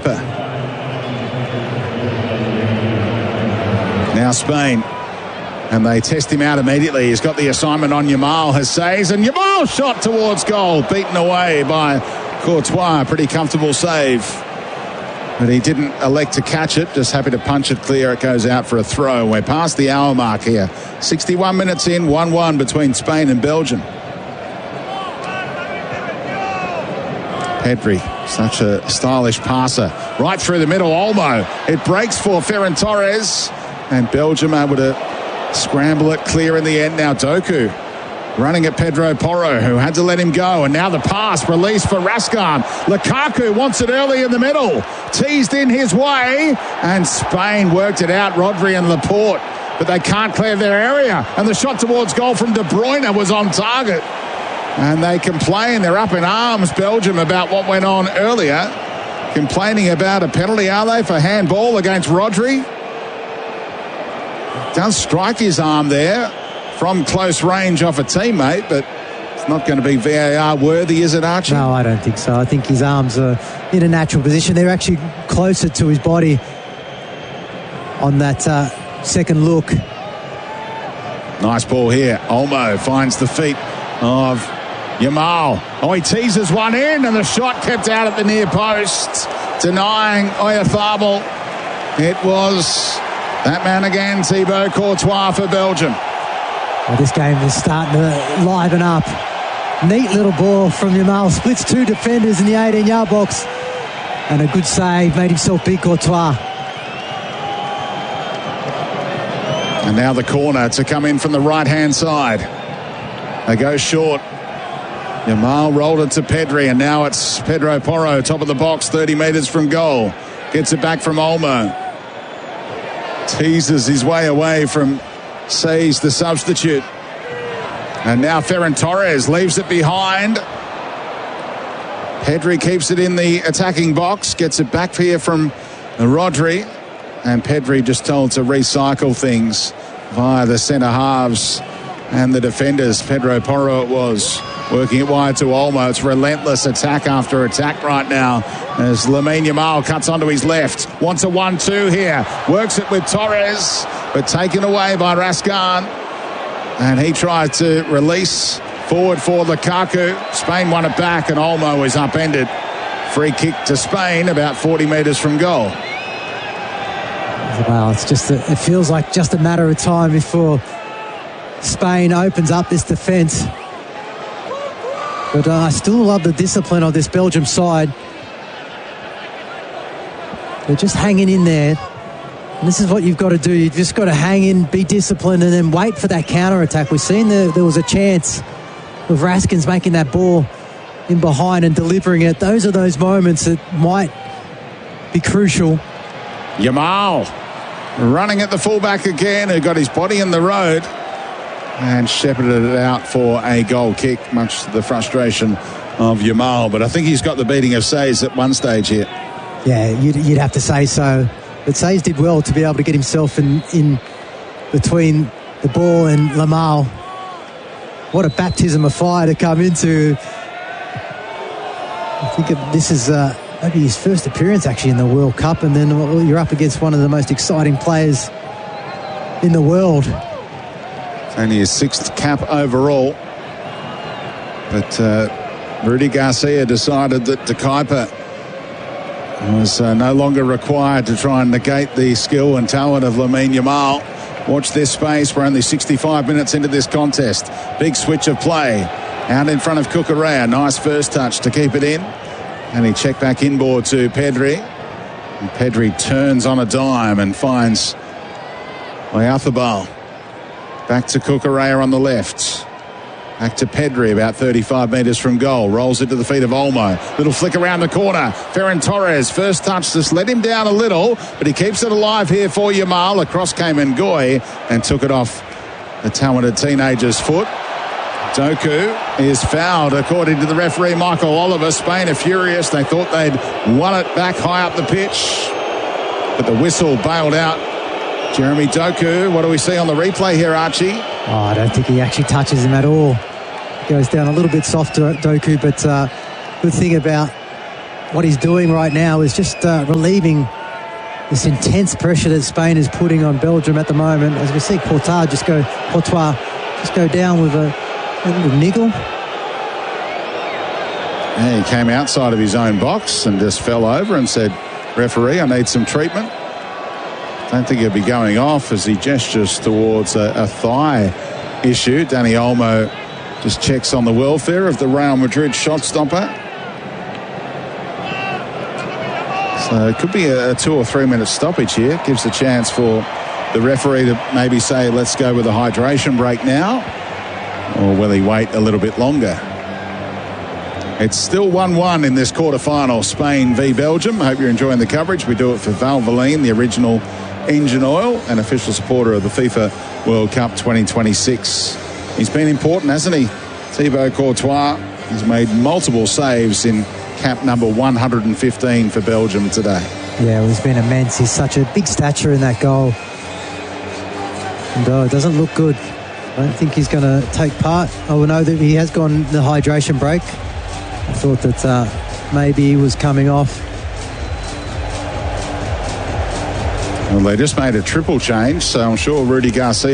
Kuiper. Now Spain. And they test him out immediately. He's got the assignment on Yamal Hassays, and Yamal shot towards goal, beaten away by Courtois. Pretty comfortable save. But he didn't elect to catch it, just happy to punch it clear. It goes out for a throw. We're past the hour mark here. 61 minutes in, 1-1 between Spain and Belgium. Pedri, such a stylish passer. Right through the middle, Olmo. It breaks for Ferran Torres, and Belgium able to scramble it clear in the end. Now Doku running at Pedro Porro, who had to let him go, and now the pass released for Raskin. Lukaku wants it early in the middle, teased in his way, and Spain worked it out, Rodri and Laporte, but they can't clear their area, and the shot towards goal from De Bruyne was on target, and they complain, they're up in arms, Belgium, about what went on earlier, complaining about a penalty, are they, for handball against Rodri? Does strike his arm there from close range off a teammate, but it's not going to be VAR worthy, is it, Archie? No, I don't think so. I think his arms are in a natural position. They're actually closer to his body on that second look. Nice ball here. Olmo finds the feet of Yamal. Oh, he teases one in, and the shot kept out at the near post, denying Oyarzabal. It was that man again, Thibaut Courtois for Belgium. Well, this game is starting to liven up. Neat little ball from Yamal. Splits two defenders in the 18-yard box. And a good save. Made himself big, Courtois. And now the corner to come in from the right-hand side. They go short. Yamal rolled it to Pedri, and now it's Pedro Porro, top of the box, 30 metres from goal. Gets it back from Olmo. Teases his way away from Says, the substitute. And now Ferran Torres leaves it behind. Pedri keeps it in the attacking box, gets it back here from Rodri. And Pedri just told to recycle things via the centre halves and the defenders. Pedro Porro it was, working it wide to Olmo. It's relentless attack after attack right now as Lamine Yamal cuts onto his left. Wants a 1-2 here. Works it with Torres, but taken away by Raskin. And he tried to release forward for Lukaku. Spain won it back, and Olmo is upended. Free kick to Spain about 40 metres from goal. Well, it's just it feels like just a matter of time before Spain opens up this defence. But I still love the discipline of this Belgium side. They're just hanging in there. And this is what you've got to do. You've just got to hang in, be disciplined, and then wait for that counter-attack. We've seen there was a chance of Raskins making that ball in behind and delivering it. Those are those moments that might be crucial. Yamal running at the fullback again, who got his body in the road and shepherded it out for a goal kick, much to the frustration of Yamal. But I think he's got the beating of Says at one stage here. Yeah, you'd have to say so. But Says did well to be able to get himself in between the ball and Yamal. What a baptism of fire to come into. I think this is maybe his first appearance actually in the World Cup, and then you're up against one of the most exciting players in the world. It's only his sixth cap overall. But Rudy Garcia decided that De Kuiper was no longer required to try and negate the skill and talent of Lamine Yamal. Watch this space. We're only 65 minutes into this contest. Big switch of play. Out in front of Cucurella. Nice first touch to keep it in. And he checked back inboard to Pedri. And Pedri turns on a dime and finds Oyarzabal. Back to Cucurella on the left. Back to Pedri, about 35 metres from goal. Rolls it to the feet of Olmo. Little flick around the corner. Ferran Torres, first touch, just let him down a little, but he keeps it alive here for Yamal. Across came Ngoy and took it off the talented teenager's foot. Doku is fouled, according to the referee, Michael Oliver. Spain are furious. They thought they'd won it back high up the pitch, but the whistle bailed out Jeremy Doku. What do we see on the replay here, Archie? Oh, I don't think he actually touches him at all. Goes down a little bit soft to Doku, but good thing about what he's doing right now is just relieving this intense pressure that Spain is putting on Belgium at the moment. As we see Courtois just go down with a little niggle. Yeah, he came outside of his own box and just fell over and said, "Referee, I need some treatment." Don't think he'll be going off as he gestures towards a thigh issue. Dani Olmo just checks on the welfare of the Real Madrid shot stopper. So it could be a 2 or 3 minute stoppage here. Gives a chance for the referee to maybe say, let's go with a hydration break now. Or will he wait a little bit longer? It's still 1-1 in this quarterfinal, Spain v Belgium. I hope you're enjoying the coverage. We do it for Valvoline, the original engine oil, an official supporter of the FIFA World Cup 2026. He's been important, hasn't he? Thibaut Courtois has made multiple saves in cap number 115 for Belgium today. Yeah, well, he's been immense. He's such a big stature in that goal. And it doesn't look good. I don't think he's going to take part. I will know that he has gone the hydration break. I thought that maybe he was coming off. Well, they just made a triple change, so I'm sure Rudy Garcia